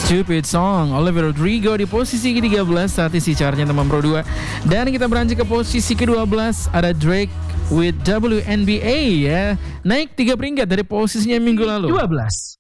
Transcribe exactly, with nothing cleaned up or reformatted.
Stupid Song Olivia Rodrigo di posisi ke tiga belas saat isi chartnya teman Pro dua. Dan kita beranjak ke posisi ke dua belas, ada Drake with W N B A ya. Naik tiga peringkat dari posisinya minggu lalu. dua belas.